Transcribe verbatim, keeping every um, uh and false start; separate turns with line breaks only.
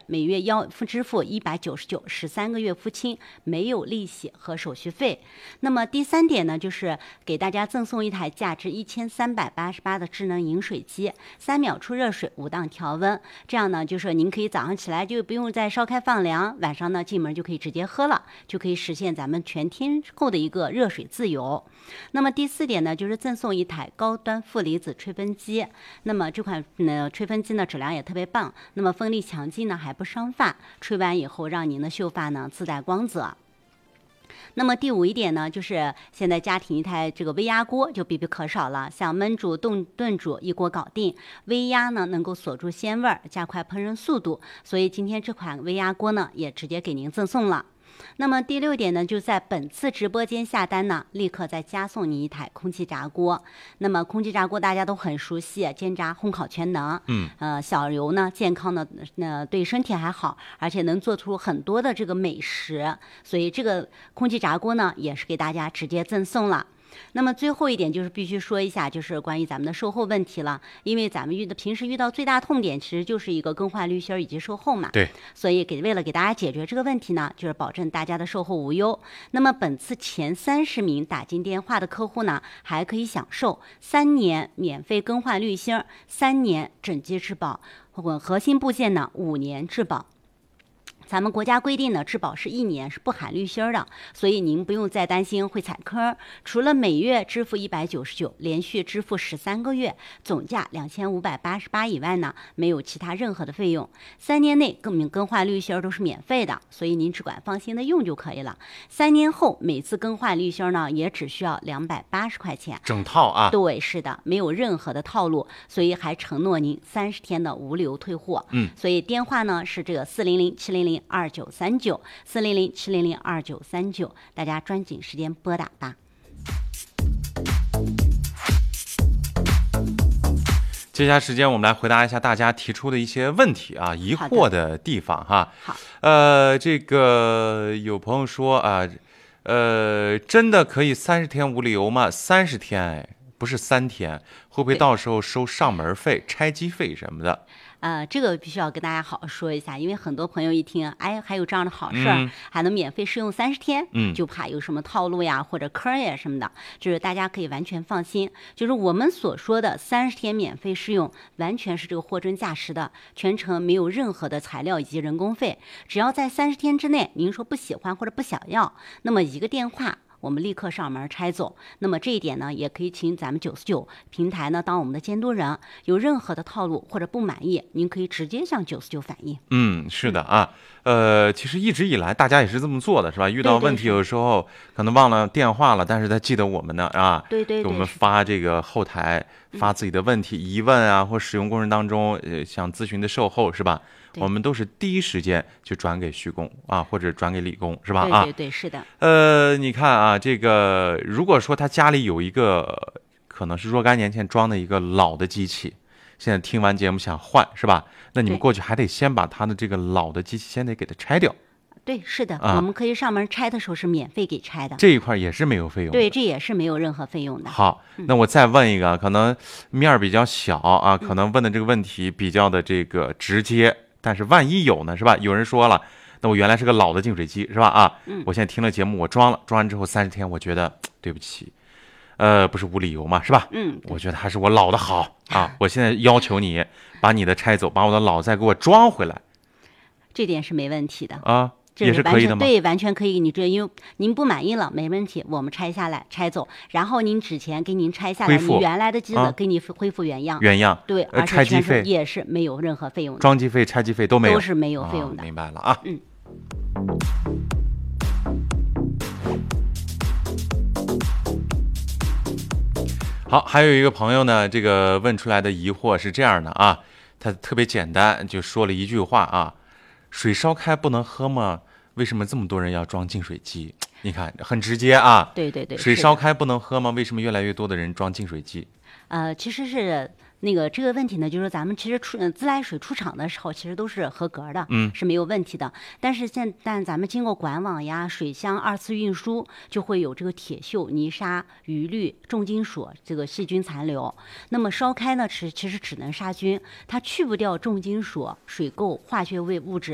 每月要支付一百九十九，十三个月付清，没有利息和手续费。那么第三点呢，就是给大家赠送一台价值一千三百八十八的智能饮水机，三秒出热水，五档调温，这样呢，就是您可以早上起来就不用再烧开放凉，晚上呢进门就可以直接喝了，就可以实现咱们全天候的一个热水自由。那么第四点呢，就是赠送一台高端负离子吹风机。那么这款呢吹风机呢质量也特别棒，那么风力强劲呢，还不伤发，吹完以后让您的秀发呢自带光泽。那么第五一点呢，就是现在家庭一台这个微压锅就必不可少了，像焖煮、炖炖煮一锅搞定。微压呢能够锁住鲜味儿，加快烹饪速度，所以今天这款微压锅呢也直接给您赠送了。那么第六点呢，就在本次直播间下单呢，立刻再加送你一台空气炸锅。那么空气炸锅大家都很熟悉，煎炸、烘烤全能。
嗯，
呃，小油呢，健康呢，呃，对身体还好，而且能做出很多的这个美食。所以这个空气炸锅呢，也是给大家直接赠送了。那么最后一点就是必须说一下，就是关于咱们的售后问题了，因为咱们遇的平时遇到最大痛点，其实就是一个更换滤芯以及售后嘛。
对，
所以给为了给大家解决这个问题呢，就是保证大家的售后无忧。那么本次前三十名打进电话的客户呢，还可以享受三年免费更换滤芯，三年整机质保，或核心部件呢五年质保。咱们国家规定呢，质保是一年，是不含滤芯的，所以您不用再担心会踩坑。除了每月支付一百九十九，连续支付十三个月，总价两千五百八十八以外呢，没有其他任何的费用。三年内更更换滤芯都是免费的，所以您只管放心的用就可以了。三年后每次更换滤芯呢，也只需要两百八十块钱，
整套啊。
对，是的，没有任何的套路，所以还承诺您三十天的无理由退货。
嗯，
所以电话呢是这个四零零七零零二九三九，四零零七零零二九三九，大家抓紧时间拨打吧。
接下来时间我们来回答一下大家提出的一些问题啊，疑惑的地方哈。
好，
呃，这个有朋友说啊，呃，真的可以三十天无理由吗？三十天哎，不是三天，会不会到时候收上门费、拆机费什么的？
呃，这个必须要跟大家好好说一下，因为很多朋友一听，哎，还有这样的好事儿，
嗯、
还能免费试用三十天，
嗯，
就怕有什么套路呀或者坑呀什么的，就是大家可以完全放心，就是我们所说的三十天免费试用，完全是这个货真价实的，全程没有任何的材料以及人工费，只要在三十天之内，您说不喜欢或者不想要，那么一个电话。我们立刻上门拆走。那么这一点呢，也可以请咱们九四九平台呢当我们的监督人，有任何的套路或者不满意，您可以直接向九四九反映。
嗯，是的啊，呃，其实一直以来大家也是这么做的，是吧？遇到问题有时候可能忘了电话了，但是他记得我们呢啊，
对对对，
给我们发这个后台发自己的问题、疑问啊，或使用过程当中呃想咨询的售后是吧？我们都是第一时间就转给徐工啊，或者转给李工，是吧？
对对对，是的。
呃，你看啊，这个如果说他家里有一个可能是若干年前装的一个老的机器，现在听完节目想换，是吧？那你们过去还得先把他的这个老的机器先得给它拆掉。
对，是的、
啊，
我们可以上门拆的时候是免费给拆的，
这一块也是没有费用的。
对，这也是没有任何费用的。
好，那我再问一个，可能面儿比较小啊，可能问的这个问题比较的这个直接。但是万一有呢，是吧？有人说了，那我原来是个老的净水机，是吧？啊，
嗯，
我现在听了节目，我装了，装完之后三十天，我觉得对不起，呃，不是无理由嘛，是吧？
嗯，
我觉得还是我老的好啊。我现在要求你把你的拆走，把我的老再给我装回来，
这点是没问题的
啊。也是可以的吗？
对，完全可以。你这因为您不满意了，没问题，我们拆下来拆走，然后您纸钱给您拆下来，你原来的机子给你恢复原样。
原样。
对，而且
拆机费
也是没有任何费用的，
装机费、拆机费都没有，
都是没有费用的。
哦、明白了啊。
嗯。
好，还有一个朋友呢，这个问出来的疑惑是这样的啊，他特别简单，就说了一句话啊。水烧开不能喝吗？为什么这么多人要装净水机？你看很直接啊。
对对对。
水烧开不能喝吗？为什么越来越多的人装净水机？
呃，其实是那个这个问题呢，就是咱们其实出自来水出厂的时候，其实都是合格的，
嗯，
是没有问题的。但是现但咱们经过管网呀、水箱二次运输，就会有这个铁锈、泥沙、余氯、重金属这个细菌残留。那么烧开呢，其其实只能杀菌，它去不掉重金属、水垢、化学物物质。